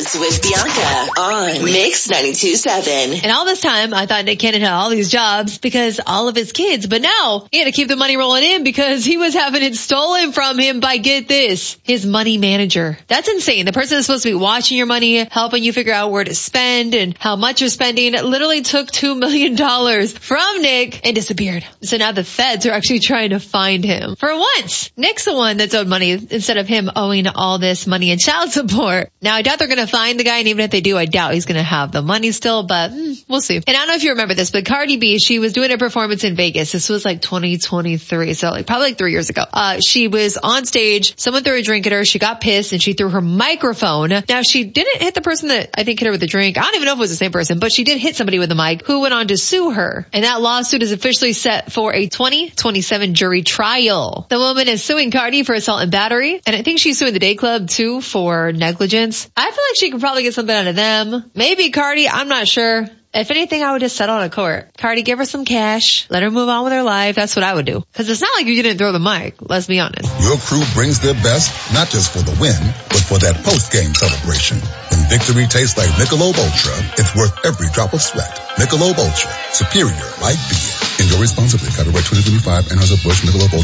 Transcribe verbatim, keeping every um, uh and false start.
Mornings with Bianca on Mix ninety-two point seven. And all this time, I thought Nick Cannon had all these jobs because all of his kids. But now, he had to keep the money rolling in because he was having it stolen from him by, get this, his money manager. That's insane. The person that's supposed to be watching your money, helping you figure out where to spend and how much you're spending, literally took two million dollars from Nick and disappeared. So now the feds are actually trying to find him. For once, Nick's the one that's owed money instead of him owing all this money in child support. Now, I doubt they're going to find the guy, and even if they do, I doubt he's going to have the money still, but mm, we'll see. And I don't know if you remember this, but Cardi B, she was doing a performance in Vegas. This was like twenty twenty-three, so like probably like three years ago. Uh, she was on stage. Someone threw a drink at her. She got pissed, and she threw her microphone. Now, she didn't hit the person that I think hit her with the drink. I don't even know if it was the same person, but she did hit somebody with the mic who went on to sue her. And that lawsuit is officially set for a twenty twenty-seven jury trial. The woman is suing Cardi for assault and battery, and I think she's suing the Day Club too for negligence. I feel like she could probably get something out of them. Maybe Cardi, I'm not sure. If anything, I would just settle out of court. Cardi, give her some cash. Let her move on with her life. That's what I would do. Because it's not like you didn't throw the mic. Let's be honest. Your crew brings their best, not just for the win, but for that post-game celebration. When victory tastes like Michelob Ultra, it's worth every drop of sweat. Michelob Ultra, superior like beer. Enjoy responsibly. Copyright twenty twenty-five, Anheuser-Busch, Michelob Ultra.